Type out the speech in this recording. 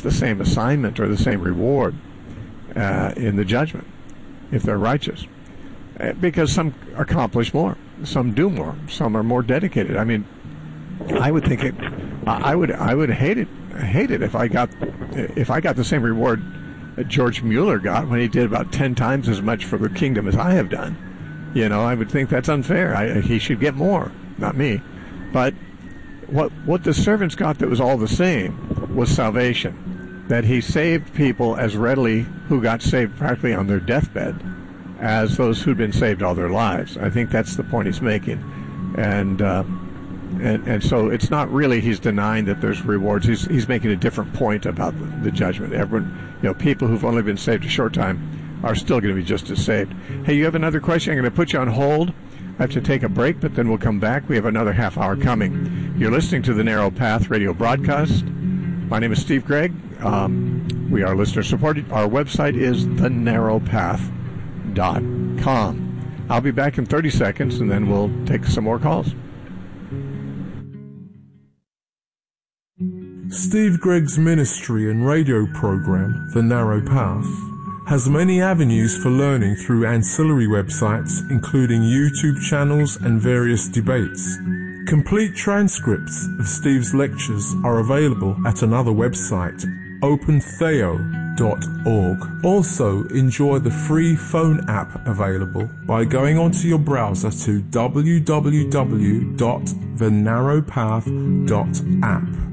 gets the same assignment or the same reward in the judgment if they're righteous. Because some accomplish more, some do more, some are more dedicated. I mean, I would think I would hate it if I got the same reward that George Mueller got when he did about 10 times as much for the kingdom as I have done. You know, I would think that's unfair. He should get more, not me. But what the servants got that was all the same was salvation. That he saved people as readily who got saved practically on their deathbed as those who'd been saved all their lives. I think that's the point he's making. And so it's not really he's denying that there's rewards. He's making a different point about the judgment. Everyone, you know, people who've only been saved a short time are still going to be just as saved. Hey, you have another question? I'm going to put you on hold. I have to take a break, but then we'll come back. We have another half hour coming. You're listening to the Narrow Path radio broadcast. My name is Steve Gregg. We are listener supported. Our website is thenarrowpath.com. I'll be back in 30 seconds, and then we'll take some more calls. Steve Gregg's ministry and radio program, The Narrow Path, has many avenues for learning through ancillary websites, including YouTube channels and various debates. Complete transcripts of Steve's lectures are available at another website, opentheo.org. Also, enjoy the free phone app available by going onto your browser to www.thenarrowpath.app.